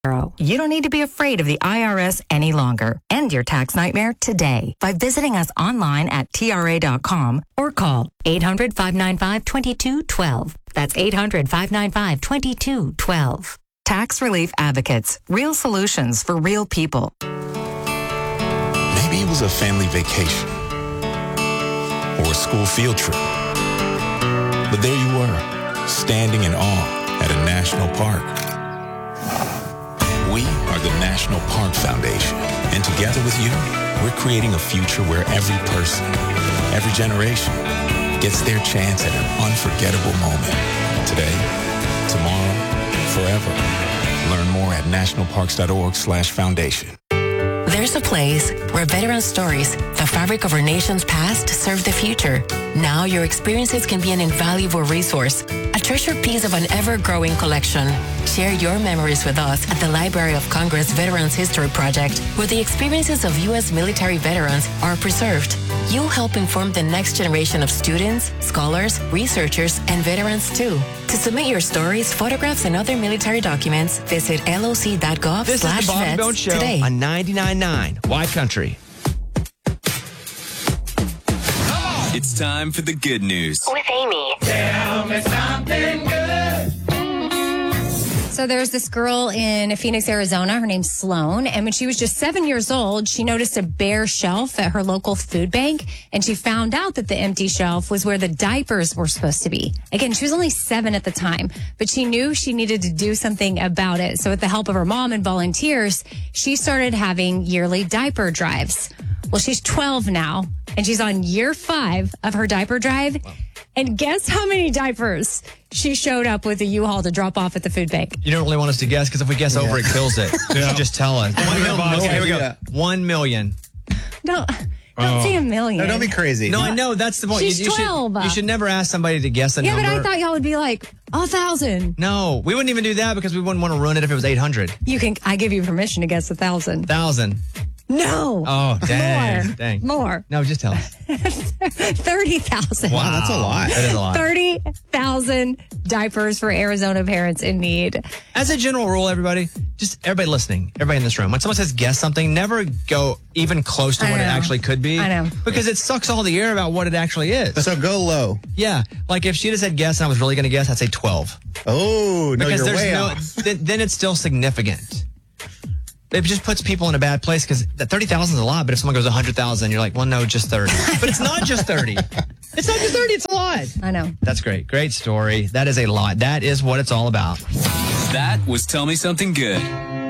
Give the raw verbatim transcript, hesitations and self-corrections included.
You don't need to be afraid of the I R S any longer. End your tax nightmare today by visiting us online at T R A dot com or call eight hundred, five nine five, two two one two. That's eight hundred, five nine five, two two one two. Tax Relief Advocates. Real solutions for real people. Maybe it was a family vacation or a school field trip. But there you were, standing in awe at a national park. We are the National Park Foundation, and together with you, we're creating a future where every person, every generation, gets their chance at an unforgettable moment. Today, tomorrow, forever. Learn more at nationalparks.org slash foundation. There's a place where veteran stories, the fabric of our nation's past, serve the future. Now your experiences can be an invaluable resource, a treasured piece of an ever-growing collection. Share your memories with us at the Library of Congress Veterans History Project, where the experiences of U S military veterans are preserved. You'll help inform the next generation of students, scholars, researchers, and veterans too. To submit your stories, photographs, and other military documents, visit L O C dot gov This slash is the Bob and vets Bone Show today. on ninety-nine point nine Wide Country. It's time for the good news. With Amy. Tell me something good. So there's this girl in Phoenix, Arizona. Her name's Sloan. And when she was just seven years old, she noticed a bare shelf at her local food bank. And she found out that the empty shelf was where the diapers were supposed to be. Again, she was only seven at the time, but she knew she needed to do something about it. So with the help of her mom and volunteers, she started having yearly diaper drives. Well, she's twelve now, and she's on year five of her diaper drive. Wow. And guess how many diapers she showed up with a U-Haul to drop off at the food bank? You don't really want us to guess, because if we guess yeah. over, it kills it. You should just tell us. One million. Okay, here we go. One million. No, don't oh. say a million. No, don't be crazy. No, I know. That's the point. She's you, you twelve. Should, you should never ask somebody to guess a yeah, number. Yeah, but I thought y'all would be like, a thousand. No, we wouldn't even do that because we wouldn't want to ruin it if it was eight hundred. You can. I give you permission to guess a thousand. Thousand. No. Oh, dang. More. Dang. More. No, just tell us. thirty thousand. Wow, that's a lot. That is a lot. thirty thousand diapers for Arizona parents in need. As a general rule, everybody, just everybody listening, everybody in this room, when someone says guess something, never go even close to I what know. it actually could be. I know. Because it sucks all the air about what it actually is. So go low. Yeah. Like if she'd have said guess and I was really going to guess, I'd say twelve. Oh, no, because you're there's way no, off. Then, then it's still significant. It just puts people in a bad place because that thirty thousand is a lot, but if someone goes one hundred thousand, you're like, well, no, just thirty. But it's not just thirty. It's not just thirty, it's a lot. I know. That's great. Great story. That is a lot. That is what it's all about. That was Tell Me Something Good.